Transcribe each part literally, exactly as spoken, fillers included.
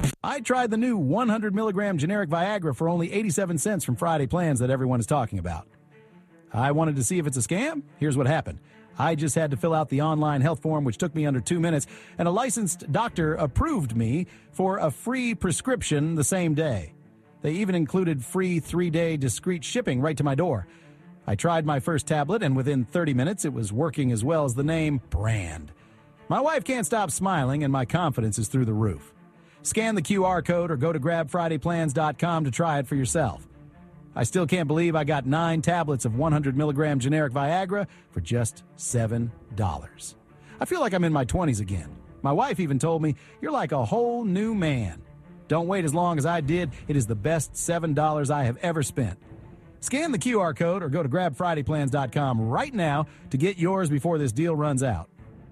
I tried the new one hundred milligram generic Viagra for only eighty-seven cents from Friday Plans that everyone is talking about. I wanted to see if it's a scam. Here's what happened. I just had to fill out the online health form, which took me under two minutes, and a licensed doctor approved me for a free prescription the same day. They even included free three-day discreet shipping right to my door. I tried my first tablet, and within thirty minutes, it was working as well as the name brand. My wife can't stop smiling, and my confidence is through the roof. Scan the Q R code or go to grab friday plans dot com to try it for yourself. I still can't believe I got nine tablets of one hundred milligram generic Viagra for just seven dollars. I feel like I'm in my twenties again. My wife even told me, "You're like a whole new man." Don't wait as long as I did. It is the best seven dollars I have ever spent. Scan the Q R code or go to grab friday plans dot com right now to get yours before this deal runs out.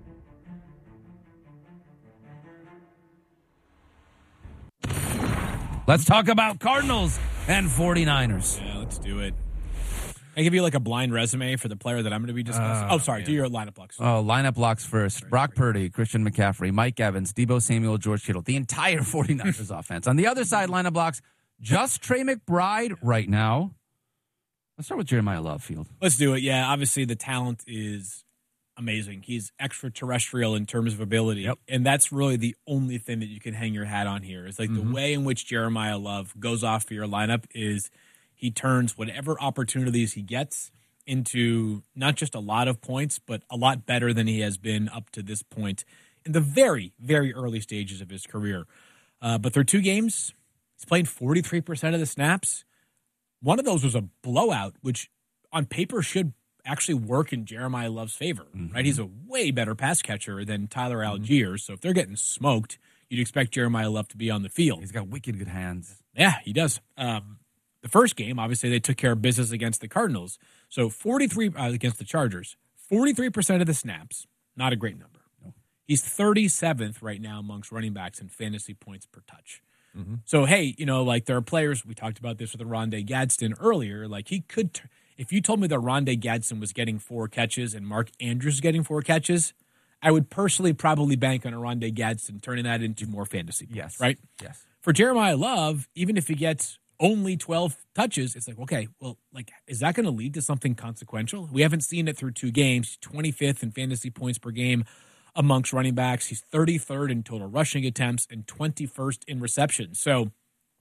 Let's talk about Cardinals and 49ers. Yeah, let's do it. I give you like a blind resume for the player that I'm going to be discussing. Uh, oh, sorry. yeah. Do your lineup blocks. Oh, lineup blocks first. Brock Purdy, Christian McCaffrey, Mike Evans, Deebo Samuel, George Kittle. The entire 49ers offense. On the other side, lineup blocks, just Trey McBride right now. Let's start with Jeremiah Love, Field. Let's do it. Yeah, obviously the talent is amazing. He's extraterrestrial in terms of ability. Yep. And that's really the only thing that you can hang your hat on here. It's like mm-hmm. the way in which Jeremiah Love goes off for your lineup is he turns whatever opportunities he gets into not just a lot of points, but a lot better than he has been up to this point in the very, very early stages of his career. Uh, but through two games, he's played forty-three percent of the snaps. One of those was a blowout, which on paper should actually work in Jeremiah Love's favor, mm-hmm. right? He's a way better pass catcher than Tyler Algier, mm-hmm. so if they're getting smoked, you'd expect Jeremiah Love to be on the field. He's got wicked good hands. Yeah, he does. Um, the first game, obviously, they took care of business against the Cardinals, so forty-three uh, against the Chargers, forty-three percent of the snaps, not a great number. No. He's thirty-seventh right now amongst running backs in fantasy points per touch. Mm-hmm. So, hey, you know, like there are players, we talked about this with Rondé Gadsden earlier, like he could, t- if you told me that Rondé Gadsden was getting four catches and Mark Andrews was getting four catches, I would personally probably bank on a Rondé Gadsden turning that into more fantasy points, yes. right? Yes. For Jeremiah Love, even if he gets only twelve touches, it's like, okay, well, like, is that going to lead to something consequential? We haven't seen it through two games. twenty-fifth in fantasy points per game amongst running backs. He's thirty-third in total rushing attempts and twenty-first in receptions. So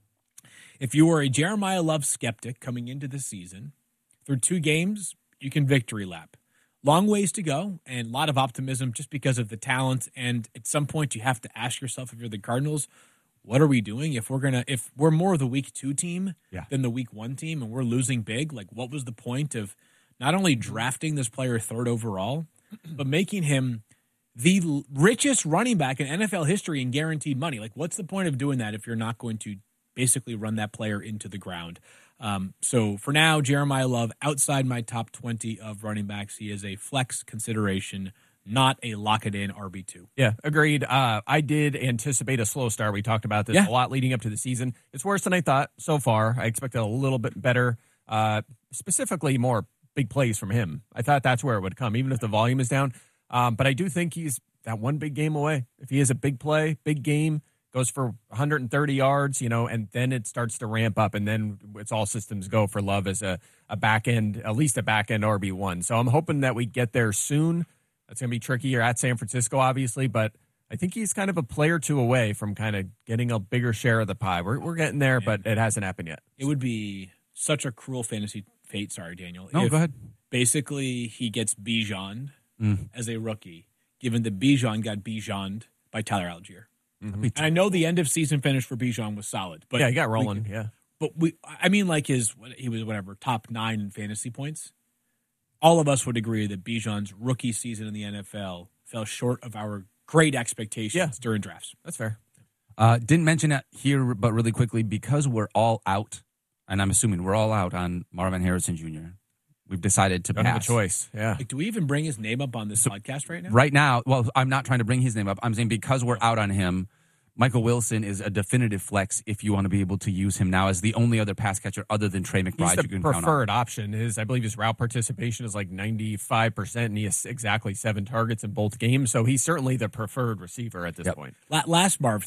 if you were a Jeremiah Love skeptic coming into the season, through two games, you can victory lap. Long ways to go and a lot of optimism just because of the talent. And at some point, you have to ask yourself, if you're the Cardinals, what are we doing? If we're gonna, if we're more the week two team yeah. than the week one team, and we're losing big, like what was the point of not only drafting this player third overall, but making him the richest running back in N F L history in guaranteed money? Like, what's the point of doing that if you're not going to basically run that player into the ground? Um, so for now, Jeremiah Love, outside my top twenty of running backs, he is a flex consideration, not a lock-it-in R B two. Yeah, agreed. Uh, I did anticipate a slow start. We talked about this Yeah. a lot leading up to the season. It's worse than I thought so far. I expected a little bit better, uh, specifically more big plays from him. I thought that's where it would come, even if the volume is down. Um, but I do think he's that one big game away. If he has a big play, big game, goes for one hundred thirty yards, you know, and then it starts to ramp up, and then it's all systems go for Love as a, a back end, at least a back end R B one. So I'm hoping that we get there soon. That's going to be trickier at San Francisco, obviously, but I think he's kind of a play or two away from kind of getting a bigger share of the pie. We're we're getting there, but it hasn't happened yet. It would be such a cruel fantasy fate, sorry, Daniel. No, if go ahead. Basically, he gets Bijan Mm. as a rookie, given that Bijan got Bijan'd by Tyler Algier. Mm-hmm. And I know the end of season finish for Bijan was solid, but yeah, he got rolling. we, yeah, but we, I mean, like his, he was whatever top nine in fantasy points. All of us would agree that Bijan's rookie season in the N F L fell short of our great expectations Yeah. during drafts. that's fair. Uh, didn't mention it here, but really quickly, because we're all out, and I'm assuming we're all out on Marvin Harrison Junior, we've decided to Don't pass. have a choice. Yeah, Like, do we even bring his name up on this podcast right now? Right now, well, I'm not trying to bring his name up. I'm saying because we're out on him, Michael Wilson is a definitive flex if you want to be able to use him now as the only other pass catcher other than Trey McBride he's the you can count on. preferred option. His, I believe his route participation is like ninety-five percent, and he has exactly seven targets in both games. So he's certainly the preferred receiver at this Yep. point. La- Last, Marv,